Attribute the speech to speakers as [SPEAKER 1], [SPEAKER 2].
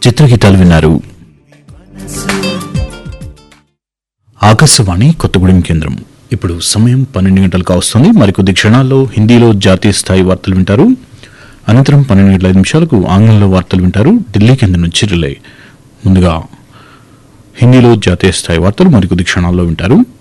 [SPEAKER 1] చిత్రగీతాలు విన్నారు. ఆకాశవాణి కొత్తగూడెం కేంద్రం. ఇప్పుడు సమయం 12 గంటలు కావస్తుంది. మరికొద్ది క్షణాల్లో హిందీలో జాతీయ స్థాయి వార్తలు వింటారు. అనంతరం 12:05 ఆంగ్లంలో వార్తలు వింటారు. ఢిల్లీ కేంద్రం నుంచి రిలే. ముందుగా హిందీలో జాతీయ స్థాయి వార్తలు మరికొద్ది క్షణాల్లో వింటారు.